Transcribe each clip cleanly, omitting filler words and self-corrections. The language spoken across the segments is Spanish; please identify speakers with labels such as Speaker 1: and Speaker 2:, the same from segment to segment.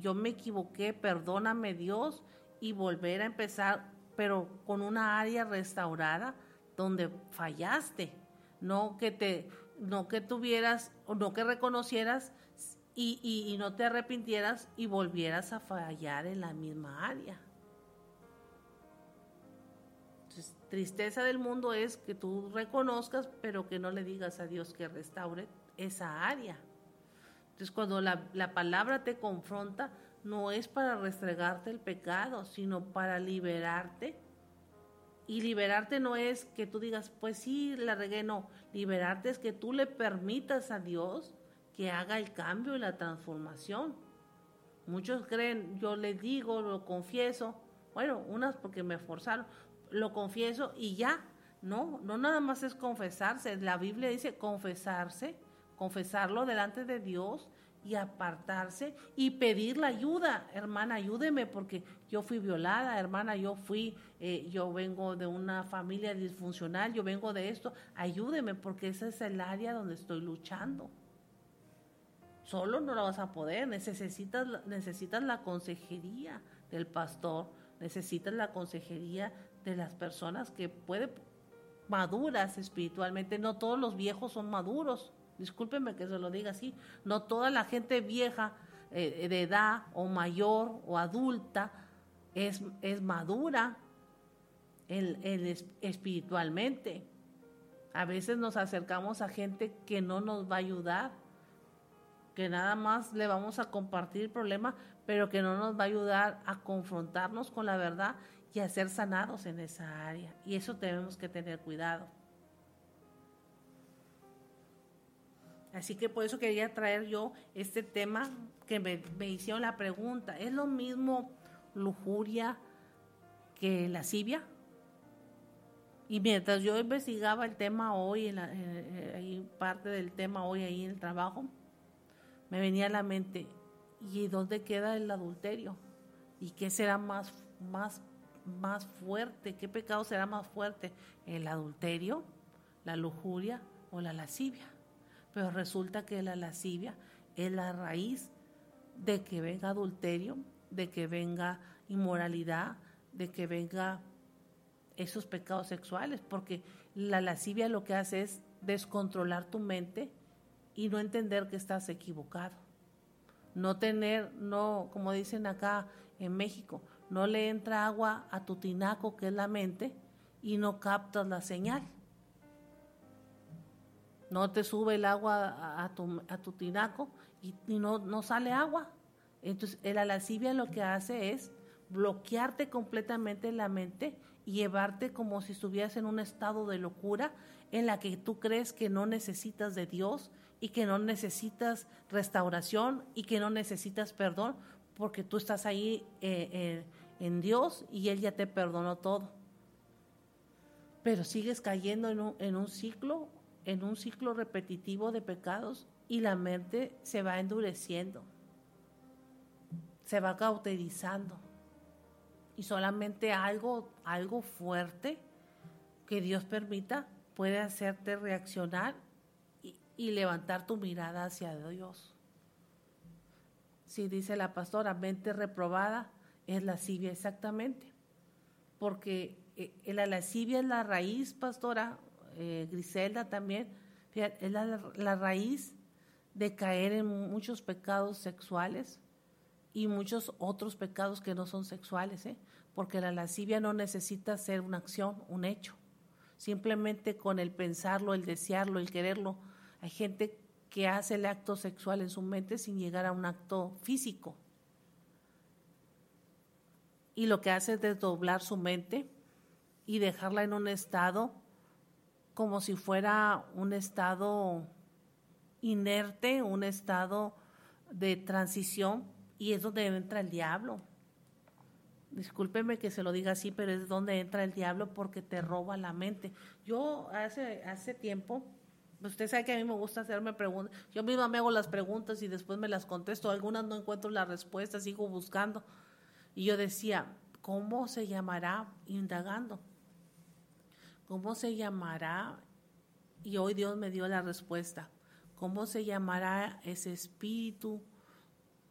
Speaker 1: yo me equivoqué, perdóname Dios, y volver a empezar, pero con una área restaurada donde fallaste, no que tuvieras, o no que reconocieras y no te arrepintieras y volvieras a fallar en la misma área. Entonces, tristeza del mundo es que tú reconozcas, pero que no le digas a Dios que restaure esa área. Entonces, cuando la palabra te confronta, no es para restregarte el pecado, sino para liberarte. Y liberarte no es que tú digas, pues sí, la regué, no. Liberarte es que tú le permitas a Dios que haga el cambio y la transformación. Muchos creen, yo les digo, lo confieso, bueno, unas porque me forzaron, lo confieso y ya. No nada más es confesarse. La Biblia dice confesarse, confesarlo delante de Dios y apartarse y pedir la ayuda. Hermana, ayúdeme porque yo fui violada, hermana, yo vengo de una familia disfuncional, yo vengo de esto, ayúdeme porque ese es el área donde estoy luchando. Solo no lo vas a poder, necesitas la consejería del pastor, necesitas la consejería de las personas que maduras espiritualmente. No todos los viejos son maduros, discúlpenme que se lo diga así, no toda la gente vieja de edad o mayor o adulta es madura espiritualmente. A veces nos acercamos a gente que no nos va a ayudar, que nada más le vamos a compartir el problema, pero que no nos va a ayudar a confrontarnos con la verdad y a ser sanados en esa área. Y eso tenemos que tener cuidado. Así que por eso quería traer yo este tema que me hicieron la pregunta. ¿Es lo mismo lujuria que lascivia? Y mientras yo investigaba el tema hoy, ahí parte del tema hoy ahí en el trabajo, me venía a la mente, ¿y dónde queda el adulterio? ¿Y qué será más fuerte? ¿Qué pecado será más fuerte? ¿El adulterio, la lujuria o la lascivia? Pero resulta que la lascivia es la raíz de que venga adulterio, de que venga inmoralidad, de que venga esos pecados sexuales, porque la lascivia lo que hace es descontrolar tu mente y no entender que estás equivocado. Como dicen acá en México, no le entra agua a tu tinaco, que es la mente, y no captas la señal. No te sube el agua a tu tinaco y no sale agua. Entonces, la lascivia lo que hace es bloquearte completamente la mente y llevarte como si estuvieras en un estado de locura en la que tú crees que no necesitas de Dios y que no necesitas restauración y que no necesitas perdón porque tú estás ahí en Dios y Él ya te perdonó todo. Pero sigues cayendo en un ciclo repetitivo de pecados y la mente se va endureciendo, se va cauterizando. Y solamente algo fuerte que Dios permita puede hacerte reaccionar y levantar tu mirada hacia Dios. Si dice la pastora, mente reprobada es lascivia, exactamente. Porque la lascivia es la raíz, pastora, Griselda también, fíjate, es la raíz de caer en muchos pecados sexuales y muchos otros pecados que no son sexuales, porque la lascivia no necesita ser una acción, un hecho. Simplemente con el pensarlo, el desearlo, el quererlo. Hay gente que hace el acto sexual en su mente sin llegar a un acto físico. Y lo que hace es desdoblar su mente y dejarla en un estado como si fuera un estado inerte, un estado de transición, y es donde entra el diablo. Discúlpeme que se lo diga así, pero es donde entra el diablo porque te roba la mente. Yo hace tiempo, usted sabe que a mí me gusta hacerme preguntas, yo misma me hago las preguntas y después me las contesto, algunas no encuentro la respuesta, sigo buscando. Y yo decía, ¿cómo se llamará? Indagando. ¿Cómo se llamará? Y hoy Dios me dio la respuesta. ¿Cómo se llamará ese espíritu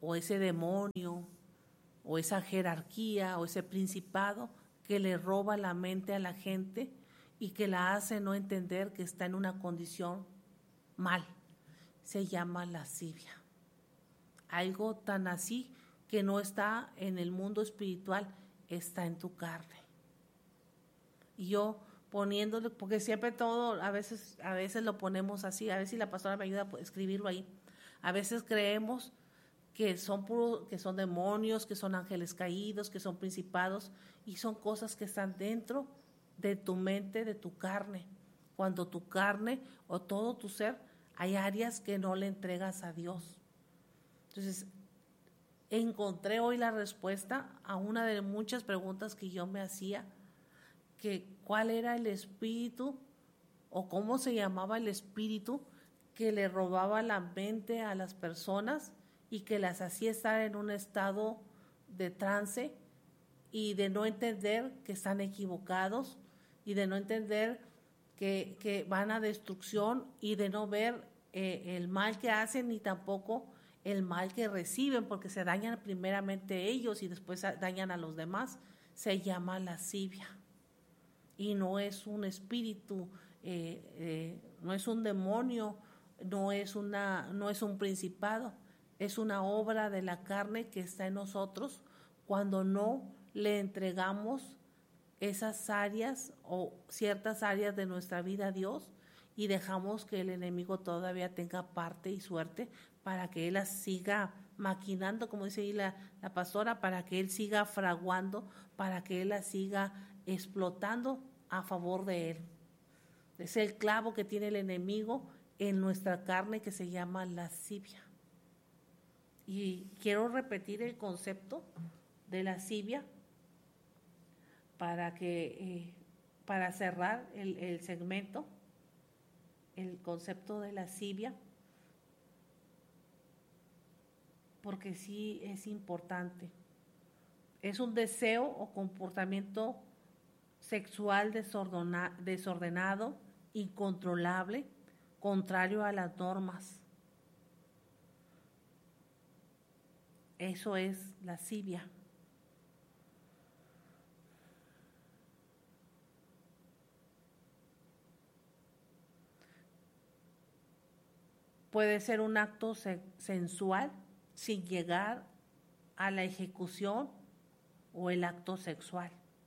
Speaker 1: o ese demonio o esa jerarquía o ese principado que le roba la mente a la gente y que la hace no entender que está en una condición mal. Se llama lascivia. Algo tan así que no está en el mundo espiritual, está en tu carne. Y yo poniéndole, porque siempre todo, a veces lo ponemos así, a ver si la pastora me ayuda a escribirlo ahí. A veces creemos que son demonios, que son ángeles caídos, que son principados, y son cosas que están dentro de tu mente, de tu carne. Cuando tu carne o todo tu ser, hay áreas que no le entregas a Dios. Entonces, encontré hoy la respuesta a una de muchas preguntas que yo me hacía, que cuál era el espíritu o cómo se llamaba el espíritu que le robaba la mente a las personas y que las hacía estar en un estado de trance y de no entender que están equivocados y de no entender que van a destrucción y de no ver el mal que hacen ni tampoco el mal que reciben, porque se dañan primeramente ellos y después dañan a los demás. Se llama lascivia y no es un espíritu, no es un demonio, no es un principado, es una obra de la carne que está en nosotros cuando no le entregamos esas áreas o ciertas áreas de nuestra vida a Dios y dejamos que el enemigo todavía tenga parte y suerte para que él las siga maquinando, como dice ahí la pastora, para que él siga fraguando, para que él las siga explotando a favor de él. Es el clavo que tiene el enemigo en nuestra carne que se llama lascivia. Y quiero repetir el concepto de lascivia para cerrar el segmento, el concepto de lascivia, porque sí es importante. Es un deseo o comportamiento sexual desordenado, incontrolable, contrario a las normas. Eso es lascivia. Puede ser un acto sensual sin llegar a la ejecución o el acto sexual.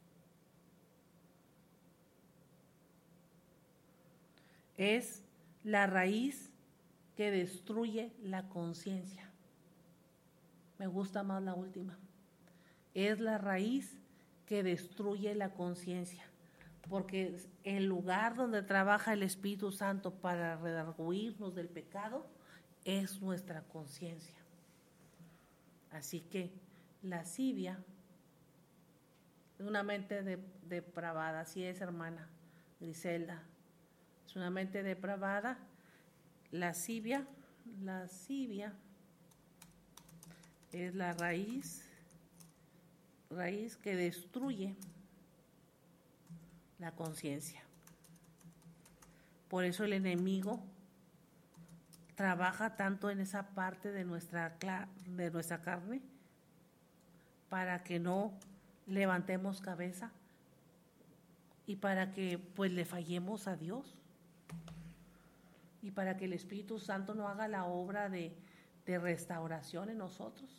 Speaker 1: Es la raíz que destruye la conciencia. Me gusta más la última. Es la raíz que destruye la conciencia, porque el lugar donde trabaja el Espíritu Santo para redarguirnos del pecado es nuestra conciencia. Así que lascivia, una mente depravada, así es, hermana Griselda, es una mente depravada. Lascivia es la raíz que destruye la conciencia. Por eso el enemigo trabaja tanto en esa parte de nuestra carne para que no levantemos cabeza y para que pues le fallemos a Dios y para que el Espíritu Santo no haga la obra de restauración en nosotros.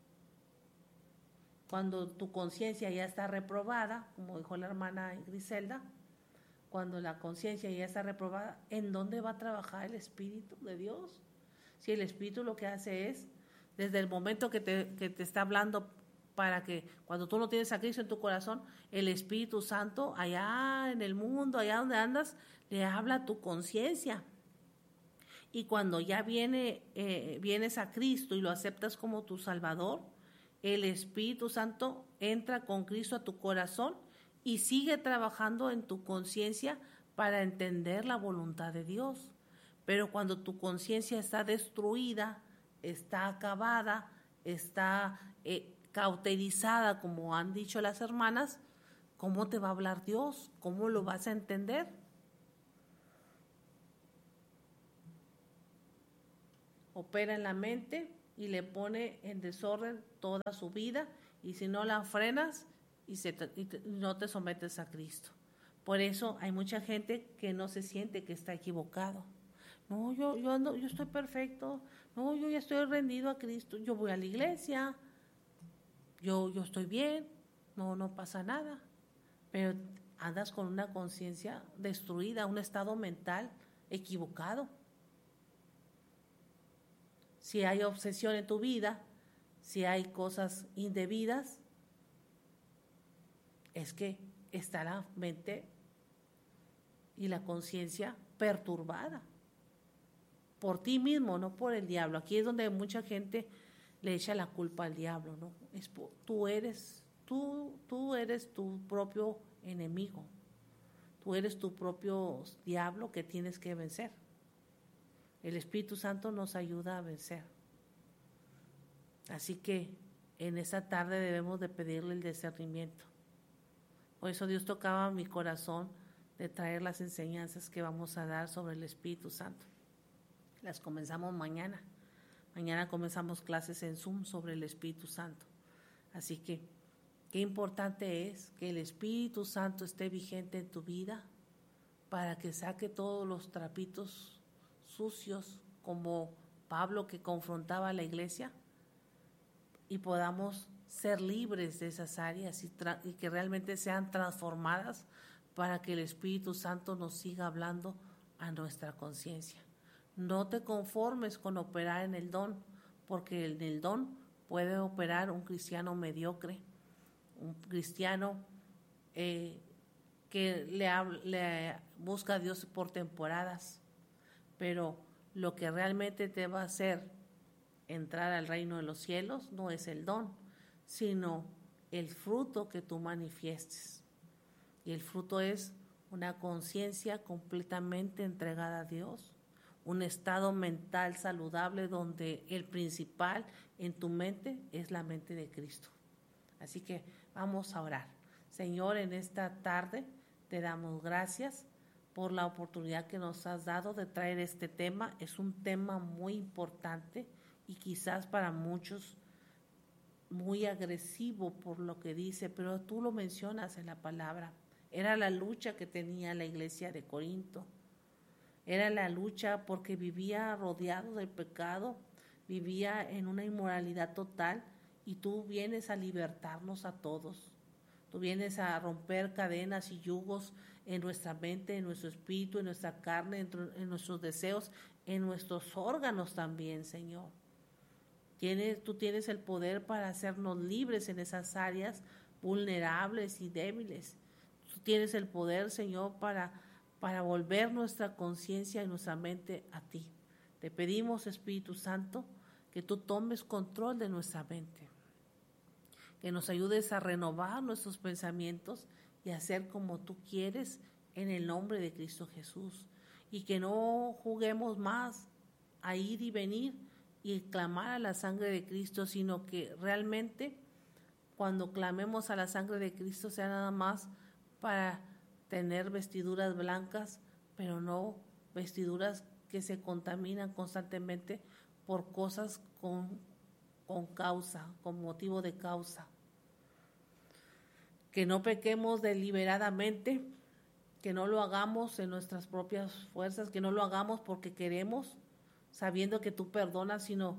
Speaker 1: Cuando tu conciencia ya está reprobada, como dijo la hermana Griselda, cuando la conciencia ya está reprobada, ¿en dónde va a trabajar el Espíritu de Dios? Si el Espíritu lo que hace es, desde el momento que te está hablando, para que cuando tú no tienes a Cristo en tu corazón, el Espíritu Santo allá en el mundo, allá donde andas, le habla a tu conciencia. Y cuando ya vienes a Cristo y lo aceptas como tu Salvador, el Espíritu Santo entra con Cristo a tu corazón y sigue trabajando en tu conciencia para entender la voluntad de Dios. Pero cuando tu conciencia está destruida, está acabada, está cauterizada, como han dicho las hermanas, ¿cómo te va a hablar Dios? ¿Cómo lo vas a entender? Opera en la mente y le pone en desorden toda su vida, y si no la frenas y no te sometes a Cristo. Por eso hay mucha gente que no se siente que está equivocado. No, yo estoy perfecto. No, yo ya estoy rendido a Cristo. Yo voy a la iglesia. Yo estoy bien. No pasa nada. Pero andas con una conciencia destruida, un estado mental equivocado. Si hay obsesión en tu vida, si hay cosas indebidas, es que está la mente y la conciencia perturbada por ti mismo, no por el diablo. Aquí es donde mucha gente le echa la culpa al diablo, ¿no? Tú eres tu propio enemigo. Tú eres tu propio diablo que tienes que vencer. El Espíritu Santo nos ayuda a vencer. Así que en esa tarde debemos de pedirle el discernimiento. Por eso Dios tocaba mi corazón de traer las enseñanzas que vamos a dar sobre el Espíritu Santo. Las comenzamos mañana. Mañana comenzamos clases en Zoom sobre el Espíritu Santo. Así que qué importante es que el Espíritu Santo esté vigente en tu vida para que saque todos los trapitos sucios, como Pablo que confrontaba a la iglesia, y podamos ser libres de esas áreas y que realmente sean transformadas para que el Espíritu Santo nos siga hablando a nuestra conciencia. No te conformes con operar en el don, porque en el don puede operar un cristiano mediocre, un cristiano que le busca a Dios por temporadas, pero lo que realmente te va a hacer entrar al reino de los cielos no es el don, sino el fruto que tú manifiestes. Y el fruto es una conciencia completamente entregada a Dios, un estado mental saludable donde el principal en tu mente es la mente de Cristo. Así que vamos a orar. Señor, en esta tarde te damos gracias por la oportunidad que nos has dado de traer este tema. Es un tema muy importante y quizás para muchos muy agresivo por lo que dice, pero tú lo mencionas en la palabra. Era la lucha que tenía la iglesia de Corinto. Era la lucha porque vivía rodeado del pecado, vivía en una inmoralidad total, y tú vienes a libertarnos a todos. Tú vienes a romper cadenas y yugos en nuestra mente, en nuestro espíritu, en nuestra carne, en nuestros deseos, en nuestros órganos también, Señor. Tú tienes el poder para hacernos libres en esas áreas vulnerables y débiles. Tú tienes el poder, Señor, para volver nuestra conciencia y nuestra mente a ti. Te pedimos, Espíritu Santo, que tú tomes control de nuestra mente, que nos ayudes a renovar nuestros pensamientos y a hacer como tú quieres en el nombre de Cristo Jesús, y que no juguemos más a ir y venir y clamar a la sangre de Cristo, sino que realmente cuando clamemos a la sangre de Cristo sea nada más para tener vestiduras blancas, pero no vestiduras que se contaminan constantemente por cosas con causa, con motivo de causa. Que no pequemos deliberadamente, que no lo hagamos en nuestras propias fuerzas, que no lo hagamos porque queremos, sabiendo que tú perdonas, sino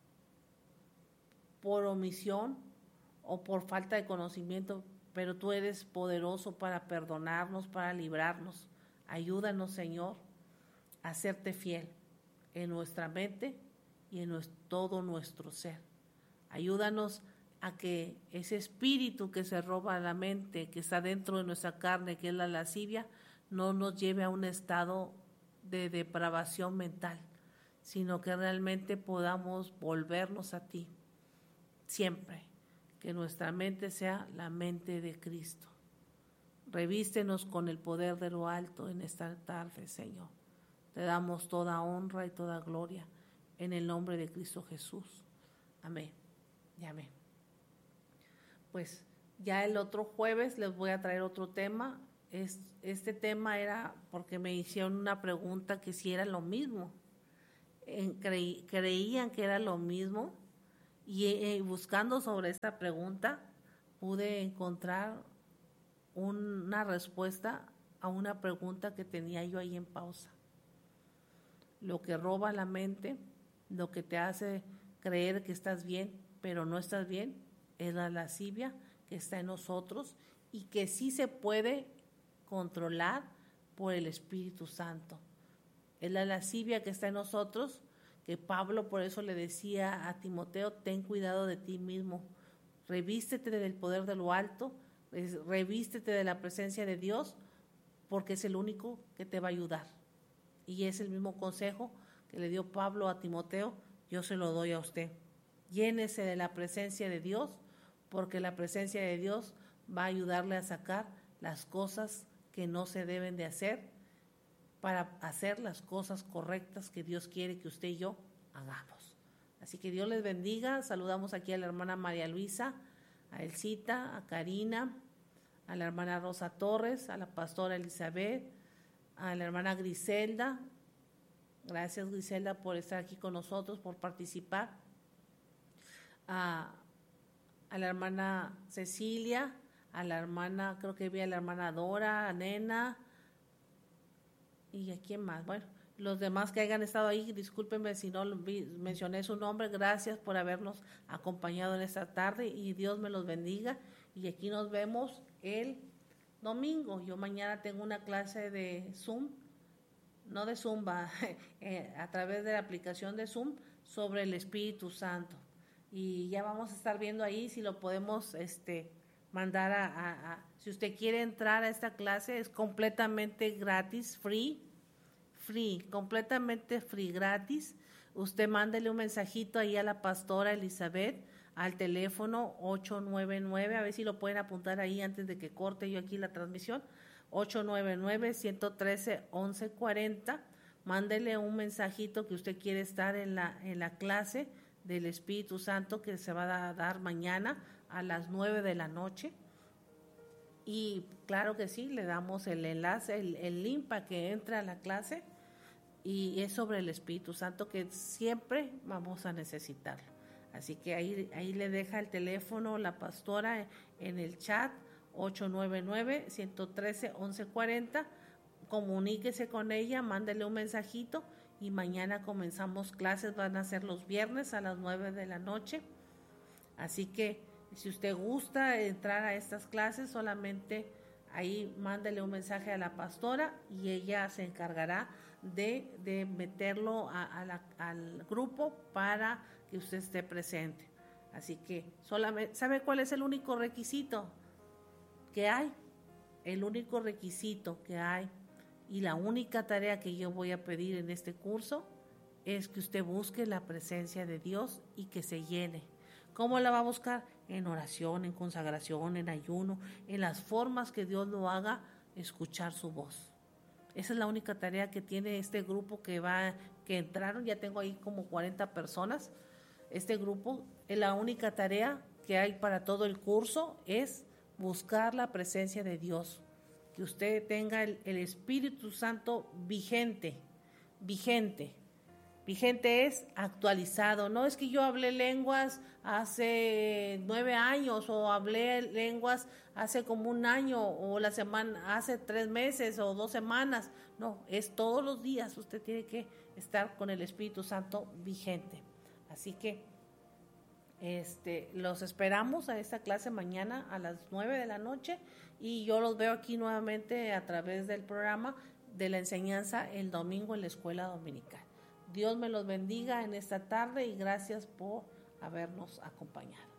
Speaker 1: por omisión o por falta de conocimiento, pero tú eres poderoso para perdonarnos, para librarnos. Ayúdanos, Señor, a serte fiel en nuestra mente y en todo nuestro ser. Ayúdanos a que ese espíritu que se roba la mente, que está dentro de nuestra carne, que es la lascivia, no nos lleve a un estado de depravación mental, sino que realmente podamos volvernos a ti siempre, que nuestra mente sea la mente de Cristo. Revístenos con el poder de lo alto en esta tarde, Señor. Te damos toda honra y toda gloria en el nombre de Cristo Jesús. Amén y amén. Pues ya el otro jueves les voy a traer otro tema. Este tema era porque me hicieron una pregunta que si era lo mismo. Creían que era lo mismo, Y buscando sobre esta pregunta, pude encontrar una respuesta a una pregunta que tenía yo ahí en pausa. Lo que roba la mente, lo que te hace creer que estás bien, pero no estás bien, es la lascivia que está en nosotros y que sí se puede controlar por el Espíritu Santo. Es la lascivia que está en nosotros, que Pablo por eso le decía a Timoteo, ten cuidado de ti mismo, revístete del poder de lo alto, revístete de la presencia de Dios, porque es el único que te va a ayudar. Y es el mismo consejo que le dio Pablo a Timoteo, yo se lo doy a usted. Llénese de la presencia de Dios, porque la presencia de Dios va a ayudarle a sacar las cosas que no se deben de hacer, para hacer las cosas correctas que Dios quiere que usted y yo hagamos. Así que Dios les bendiga. Saludamos aquí a la hermana María Luisa, a Elcita, a Karina, a la hermana Rosa Torres, a la pastora Elizabeth, a la hermana Griselda. Gracias, Griselda, por estar aquí con nosotros, por participar. A la hermana Cecilia, a la hermana, creo que vi a la hermana Dora, a Nena, ¿y a quién más? Bueno, los demás que hayan estado ahí, discúlpenme si no mencioné su nombre, gracias por habernos acompañado en esta tarde y Dios me los bendiga. Y aquí nos vemos el domingo. Yo mañana tengo una clase de Zoom, no de Zumba, a través de la aplicación de Zoom sobre el Espíritu Santo. Y ya vamos a estar viendo ahí si lo podemos mandar si usted quiere entrar a esta clase, es completamente gratis, free, completamente free, gratis. Usted mándele un mensajito ahí a la pastora Elizabeth al teléfono 899, a ver si lo pueden apuntar ahí antes de que corte yo aquí la transmisión, 899-113-1140. Mándele un mensajito que usted quiere estar en la clase del Espíritu Santo que se va a dar mañana a las 9 de la noche. Y claro que sí, le damos el enlace, el link para que entre a la clase, y es sobre el Espíritu Santo que siempre vamos a necesitarlo. Así que ahí le deja el teléfono la pastora en el chat, 899-113-1140. Comuníquese con ella, mándele un mensajito y mañana comenzamos clases, van a ser los viernes a las 9 de la noche. Así que si usted gusta entrar a estas clases, solamente ahí mándele un mensaje a la pastora y ella se encargará de meterlo al grupo para que usted esté presente. Así que solamente, ¿sabe cuál es el único requisito que hay? El único requisito que hay y la única tarea que yo voy a pedir en este curso es que usted busque la presencia de Dios y que se llene. ¿Cómo la va a buscar? En oración, en consagración, en ayuno, en las formas que Dios lo haga escuchar su voz. Esa es la única tarea que tiene este grupo que entraron, ya tengo ahí como 40 personas. Este grupo, la única tarea que hay para todo el curso es buscar la presencia de Dios, que usted tenga el Espíritu Santo vigente. Vigente es actualizado, no es que yo hablé lenguas hace 9 años o hablé lenguas hace como un año o hace 3 meses o 2 semanas, no, es todos los días, usted tiene que estar con el Espíritu Santo vigente. Así que los esperamos a esta clase mañana a las 9 de la noche y yo los veo aquí nuevamente a través del programa de la enseñanza el domingo en la escuela dominical. Dios me los bendiga en esta tarde y gracias por habernos acompañado.